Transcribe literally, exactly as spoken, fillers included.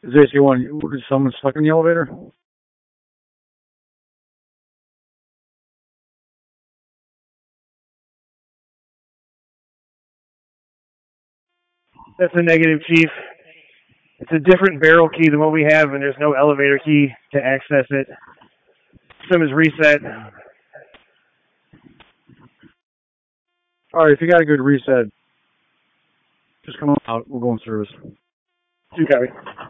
Is there anyone? Is someone stuck in the elevator? That's a negative, Chief. It's a different barrel key than what we have, and there's no elevator key to access it. System is reset. All right, if you got a good reset, just come out. We'll go in service. Two copy.